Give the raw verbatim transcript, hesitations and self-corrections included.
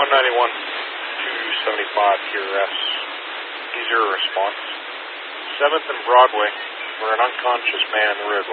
one ninety-one, two seventy-five, Q R S. Easier response. seventh and Broadway for an unconscious man in the roadway.